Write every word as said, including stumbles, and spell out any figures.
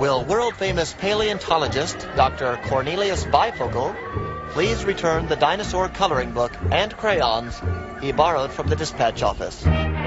will world-famous paleontologist Doctor Cornelius Bifogel please return the dinosaur coloring book and crayons he borrowed from the dispatch office?